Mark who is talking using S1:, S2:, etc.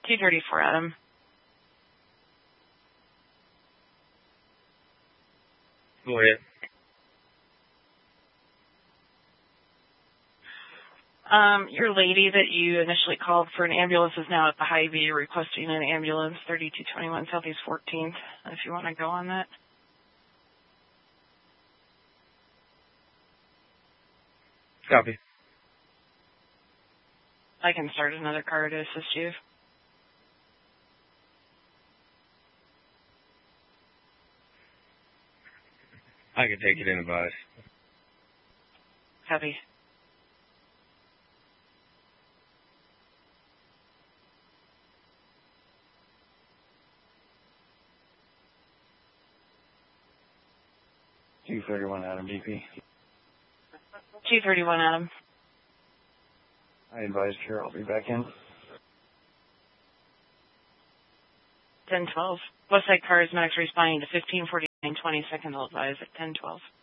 S1: 234, Adam.
S2: Go ahead.
S1: Your lady that you initially called for an ambulance is now at the Hy-Vee requesting an ambulance, 3221 Southeast 14th, if you want to go on that.
S2: Copy.
S1: I can start another car to assist you.
S2: I can take it in advice.
S1: Copy.
S3: $231 Adam DP.
S1: 231 Adam.
S3: I advised her I'll be back in.
S1: 1012. Westside Cars Max responding to 1549 22nd. I'll advise at 1012.